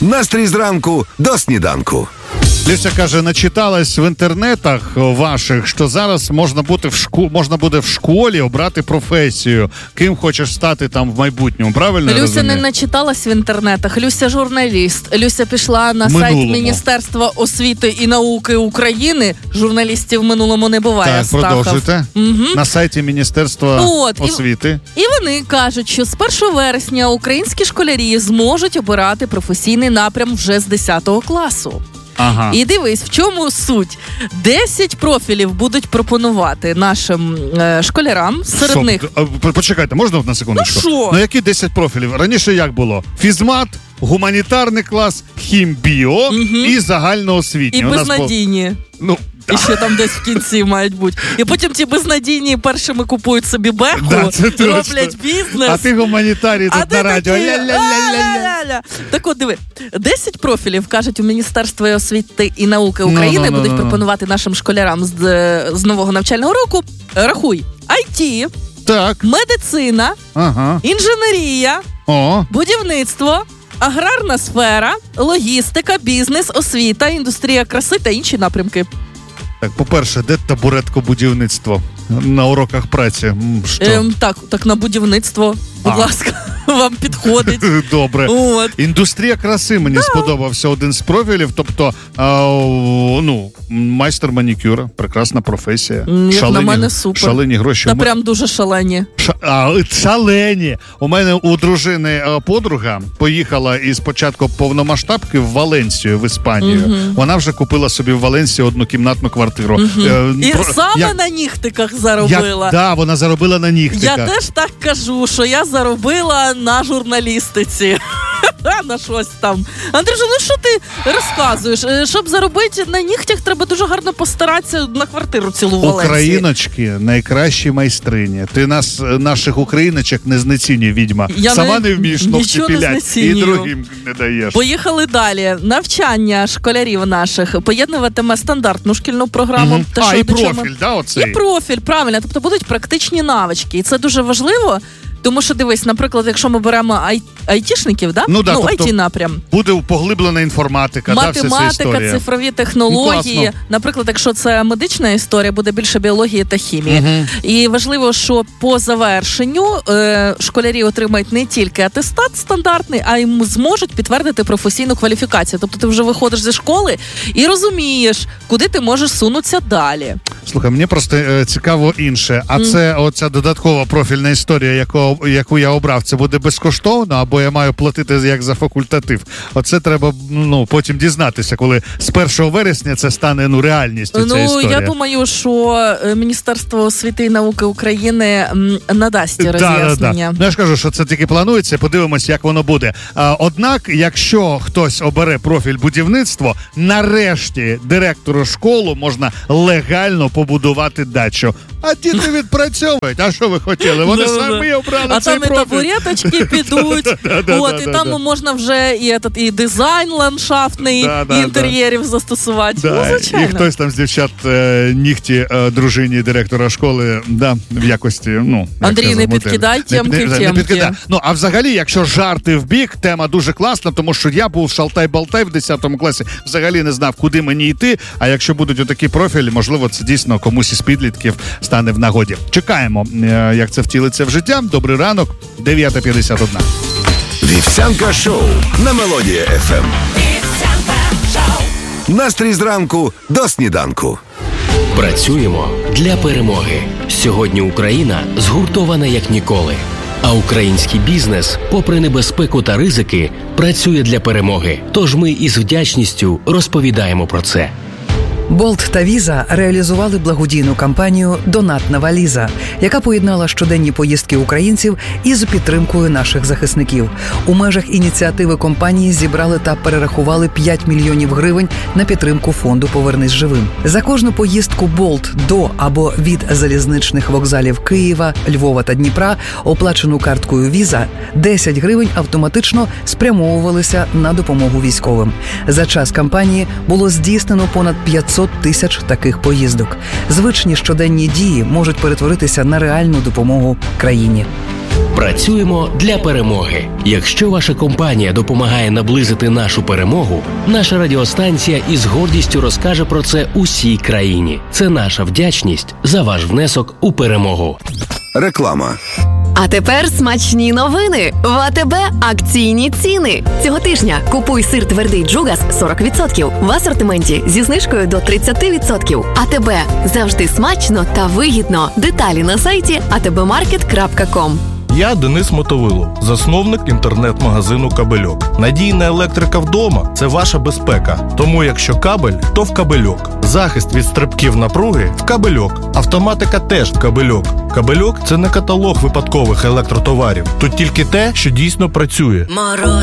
Настрій зранку до сніданку. Люся каже, начиталась в інтернетах ваших, що зараз можна буде в школі обрати професію. Ким хочеш стати там в майбутньому, правильно я розумію? Люся не начиталась в інтернетах, Люся журналіст. Люся пішла на сайт Міністерства освіти і науки України. Журналістів в минулому не буває, так, Стахов. продовжуйте. На сайті Міністерства освіти. І вони кажуть, що з 1 вересня українські школярі зможуть обирати професійний напрям вже з 10 класу. Ага. І дивись, в чому суть. 10 профілів будуть пропонувати нашим школярам. Серед них... Почекайте, можна на секундочку? Ну які 10 профілів? Раніше як було? Фізмат, гуманітарний клас, хімбіо і загальноосвітній. І безнадійні. І ще там десь в кінці мають бути. І потім ті безнадійні першими купують собі беху, роблять бізнес. А ти гуманітарій тут на радіо. Так от, диви, 10 профілів, кажуть, у Міністерстві освіти і науки України будуть пропонувати нашим школярам з нового навчального року. Рахуй, IT, медицина, інженерія, будівництво, аграрна сфера, логістика, бізнес, освіта, індустрія краси та інші напрямки. Так, по-перше, де табуретко-будівництво на уроках праці? Так, на будівництво, будь ласка, вам підходить. Добре. Індустрія краси мені сподобався один з профілів, тобто, майстер манікюра, прекрасна професія. На мене супер. Шалені гроші. Та прям дуже шалені. Шалені. У мене у дружини подруга поїхала із початку повномасштабки в Валенсію, в Іспанію. Вона вже купила собі в Валенсії однокімнатну квартиру. І саме на нігтиках заробила. Так, вона заробила на нігтиках. Я теж так кажу, що я заробила на журналістиці. На щось там. Андрюша, що ти розказуєш? Щоб заробити на нігтях, треба дуже гарно постаратися на квартиру цілу в Валенсії. Україночки найкращі майстрині. Ти наших україночок не знецінює, відьма. Сама не вмієш ногті пілять і другим не даєш. Поїхали далі. Навчання школярів наших поєднуватиме стандартну шкільну програму. І профіль, оцей? І профіль, правильно. Тобто будуть практичні навички. І це дуже важливо. Тому що, дивись, наприклад, якщо ми беремо айтішників, IT-напрям. Буде поглиблена інформатика, математика, цифрові технології. Наприклад, якщо це медична історія, буде більше біології та хімії. І важливо, що по завершенню школярі отримають не тільки атестат стандартний, а й зможуть підтвердити професійну кваліфікацію. Тобто ти вже виходиш зі школи і розумієш, куди ти можеш сунутися далі. Слухай, мені просто цікаво інше. А це оця додаткова профільна історія, яку я обрав, це буде безкоштовно, або я маю платити як за факультатив? Оце треба потім дізнатися, коли з 1 вересня це стане реальністю, ця історія. Я думаю, що Міністерство освіти і науки України надасть роз'яснення. Я ж кажу, що це тільки планується, подивимось, як воно буде. Однак, якщо хтось обере профіль будівництво, нарешті директору школи можна легально побудувати дачу. А діти відпрацьовують. А що ви хотіли? Вони самі обрали цей профіль. А там і табуреточки підуть. І там можна вже і дизайн ландшафтний, і інтер'єрів застосувати. І хтось там з дівчат нігті дружині директора школи в якості, Андрій, не підкидай тємки. А взагалі, якщо жарти в бік, тема дуже класна, тому що я був шалтай-балтай в 10 класі, взагалі не знав, куди мені йти, а якщо будуть отакі профілі, можливо, це дійсно комусь із підлітків стане в нагоді. Чекаємо, як це втілиться в життя. Добрий ранок, 9:51. Вівсянка шоу на Мелодія FM. Настрій зранку до сніданку. Працюємо для перемоги. Сьогодні Україна згуртована як ніколи. А український бізнес, попри небезпеку та ризики, працює для перемоги. Тож ми із вдячністю розповідаємо про це. Болт та Віза реалізували благодійну кампанію «Донатна валіза», яка поєднала щоденні поїздки українців із підтримкою наших захисників. У межах ініціативи компанії зібрали та перерахували 5 мільйонів гривень на підтримку фонду «Повернись живим». За кожну поїздку Болт до або від залізничних вокзалів Києва, Львова та Дніпра, оплачену карткою Віза, 10 гривень автоматично спрямовувалися на допомогу військовим. За час кампанії було здійснено понад 500 тисяч таких поїздок. Звичні щоденні дії можуть перетворитися на реальну допомогу країні. Працюємо для перемоги. Якщо ваша компанія допомагає наблизити нашу перемогу, наша радіостанція із гордістю розкаже про це усій країні. Це наша вдячність за ваш внесок у перемогу. Реклама. А тепер смачні новини. В АТБ акційні ціни. Цього тижня купуй сир твердий Джугас 40% в асортименті зі знижкою до 30%. АТБ. Завжди смачно та вигідно. Деталі на сайті atbmarket.com. Я Денис Мотовилов, засновник інтернет-магазину «Кабельок». Надійна електрика вдома – це ваша безпека. Тому якщо кабель, то в «Кабельок». Захист від стрибків напруги – в «Кабельок». Автоматика теж в «Кабельок». «Кабельок» – це не каталог випадкових електротоварів. Тут тільки те, що дійсно працює. Мороз